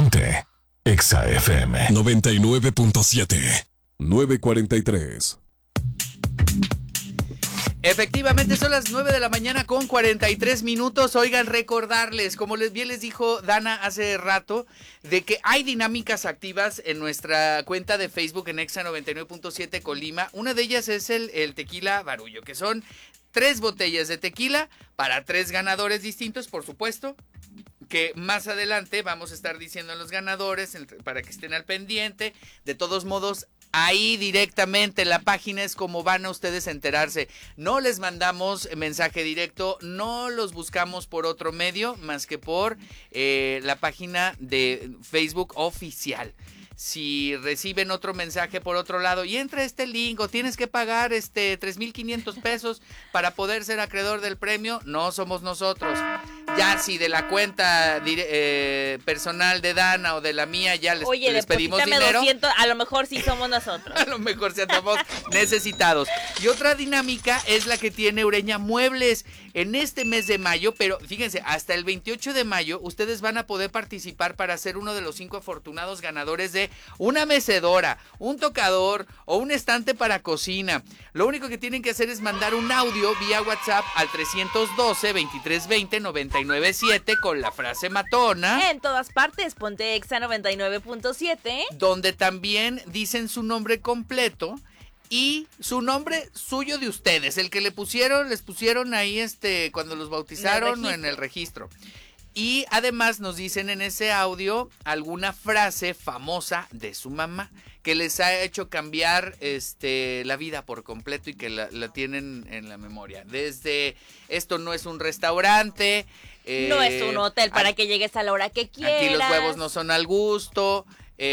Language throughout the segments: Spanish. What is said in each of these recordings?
Ponte Exa FM 99.7 9:43. Efectivamente, son las 9 de la mañana con 43 minutos. Oigan, recordarles, como bien les dijo Dana hace rato, de que hay dinámicas activas en nuestra cuenta de Facebook en Exa 99.7 Colima. Una de ellas es el tequila Barullo, que son 3 botellas de tequila para 3 ganadores distintos, por supuesto. Que más adelante vamos a estar diciendo a los ganadores para que estén al pendiente. De todos modos, ahí directamente en la página es como van a ustedes a enterarse. No les mandamos mensaje directo, no los buscamos por otro medio más que por la página de Facebook oficial. Si reciben otro mensaje por otro lado y entra este link o tienes que pagar 3,500 pesos para poder ser acreedor del premio, no somos nosotros. Ya si de la cuenta personal de Dana o de la mía ya les pedimos dinero. 200, a lo mejor sí somos nosotros. A lo mejor sí estamos necesitados. Y otra dinámica es la que tiene Ureña Muebles en este mes de mayo, pero fíjense, hasta el 28 de mayo ustedes van a poder participar para ser uno de los 5 afortunados ganadores de una mecedora, un tocador o un estante para cocina. Lo único que tienen que hacer es mandar un audio vía WhatsApp al 312-2320-997 con la frase matona. En todas partes, ponte Exa 99.7. Donde también dicen su nombre completo y su nombre suyo de ustedes, el que les pusieron ahí cuando los bautizaron o en el registro. Y además nos dicen en ese audio alguna frase famosa de su mamá que les ha hecho cambiar la vida por completo y que la tienen en la memoria. Desde esto no es un restaurante. No es un hotel para que llegues a la hora que quieras. Aquí los huevos no son al gusto.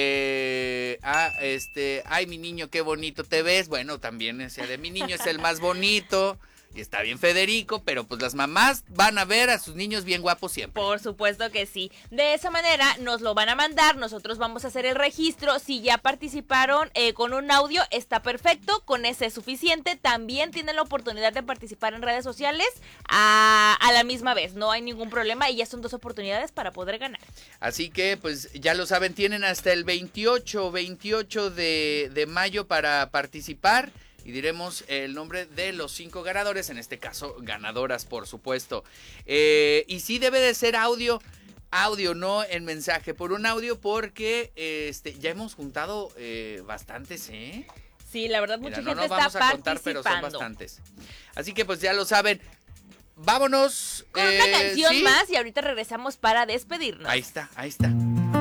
Ay, mi niño, qué bonito te ves. Bueno, también ese de mi niño es el más bonito. Y está bien Federico, pero pues las mamás van a ver a sus niños bien guapos siempre. Por supuesto que sí. De esa manera nos lo van a mandar, nosotros vamos a hacer el registro. Si ya participaron con un audio, está perfecto, con ese es suficiente. También tienen la oportunidad de participar en redes sociales a la misma vez. No hay ningún problema y ya son 2 oportunidades para poder ganar. Así que pues ya lo saben, tienen hasta el 28 de mayo para participar. Y diremos el nombre de los 5 ganadores, en este caso ganadoras, por supuesto. Y sí debe de ser audio, no en mensaje, por un audio, porque ya hemos juntado bastantes, ¿eh? Sí, la verdad, mucha gente no está vamos a participando. contar, pero son bastantes. Así que pues ya lo saben. Vámonos. Con una canción más y ahorita regresamos para despedirnos. Ahí está.